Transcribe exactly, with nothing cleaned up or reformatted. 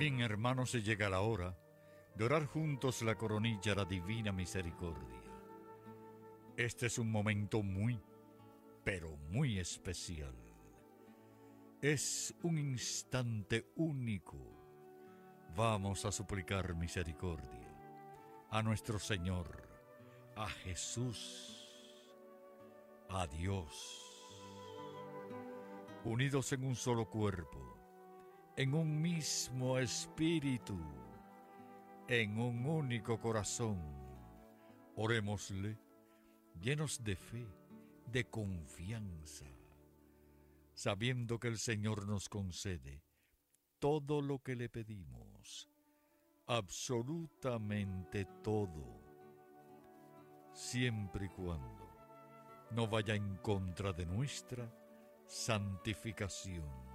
Bien, hermanos, se llega la hora de orar juntos la coronilla a la divina misericordia. Este es un momento muy, pero muy especial. Es un instante único. Vamos a suplicar misericordia a nuestro Señor, a Jesús, a Dios, unidos en un solo cuerpo, en un mismo espíritu, en un único corazón. Orémosle llenos de fe, de confianza, sabiendo que el Señor nos concede todo lo que le pedimos, absolutamente todo, siempre y cuando no vaya en contra de nuestra santificación.